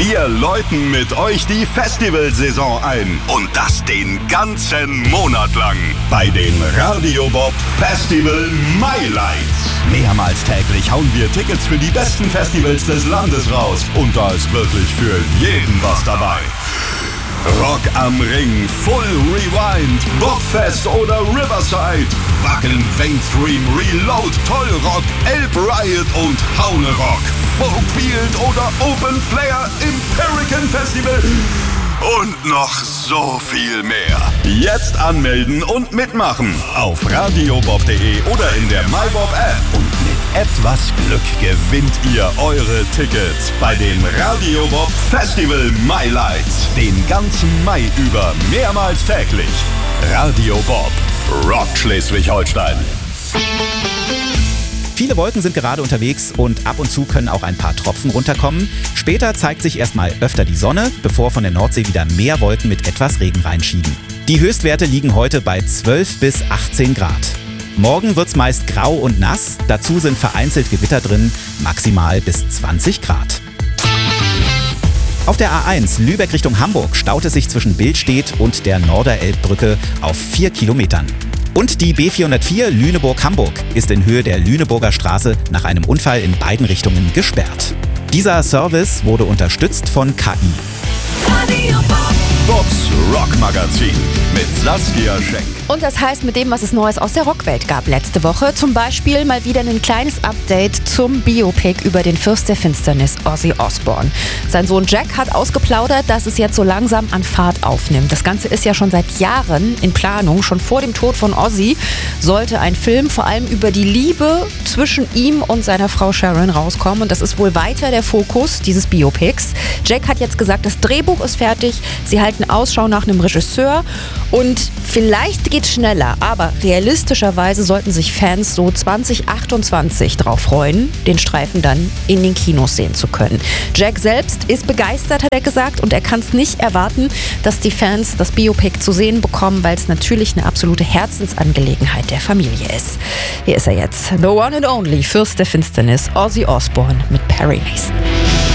Wir läuten mit euch die Festivalsaison ein. Und das den ganzen Monat lang. Bei den Radio Bob Festival Highlights. Mehrmals täglich hauen wir Tickets für die besten Festivals des Landes raus. Und da ist wirklich für jeden was dabei. Rock am Ring, Full Rewind, Bobfest oder Riverside, Wacken, Mainstream, Reload, Tollrock, Elb Riot und Haune Rock, Folkfield oder Open Flair im Pelican Festival und noch so viel mehr. Jetzt anmelden und mitmachen auf radiobob.de oder in der MyBob App. Und mit etwas Glück gewinnt ihr eure Tickets bei den Radio Bob Festival Highlights. Den ganzen Mai über mehrmals täglich. Radio Bob rockt Schleswig-Holstein. Viele Wolken sind gerade unterwegs und ab und zu können auch ein paar Tropfen runterkommen. Später zeigt sich erstmal öfter die Sonne, bevor von der Nordsee wieder mehr Wolken mit etwas Regen reinschieben. Die Höchstwerte liegen heute bei 12 bis 18 Grad. Morgen wird's meist grau und nass, dazu sind vereinzelt Gewitter drin, maximal bis 20 Grad. Auf der A1 Lübeck Richtung Hamburg staut es sich zwischen Billstedt und der Norderelbbrücke auf 4 Kilometern. Und die B404 Lüneburg-Hamburg ist in Höhe der Lüneburger Straße nach einem Unfall in beiden Richtungen gesperrt. Dieser Service wurde unterstützt von KI. Bobs Rockmagazin mit Saskia Schenk. Und das heißt mit dem, was es Neues aus der Rockwelt gab letzte Woche. Zum Beispiel mal wieder ein kleines Update zum Biopic über den Fürst der Finsternis, Ozzy Osbourne. Sein Sohn Jack hat ausgeplaudert, dass es jetzt so langsam an Fahrt aufnimmt. Das Ganze ist ja schon seit Jahren in Planung. Schon vor dem Tod von Ozzy sollte ein Film vor allem über die Liebe zwischen ihm und seiner Frau Sharon rauskommen. Und das ist wohl weiter der Fokus dieses Biopics. Jack hat jetzt gesagt, das Drehbuch ist fertig. Sie halten Ausschau nach einem Regisseur. Und vielleicht geht es schneller, aber realistischerweise sollten sich Fans so 2028 drauf freuen, den Streifen dann in den Kinos sehen zu können. Jack selbst ist begeistert, hat er gesagt, und er kann es nicht erwarten, dass die Fans das Biopic zu sehen bekommen, weil es natürlich eine absolute Herzensangelegenheit der Familie ist. Hier ist er jetzt, the one and only Fürst der Finsternis, Ozzy Osbourne mit Perry Mason.